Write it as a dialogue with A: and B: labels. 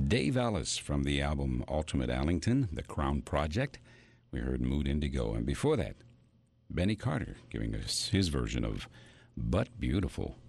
A: Dave Ellis from the album Ultimate Allington, The Crown Project. We heard Mood Indigo. And before that, Benny Carter giving us his version of But Beautiful.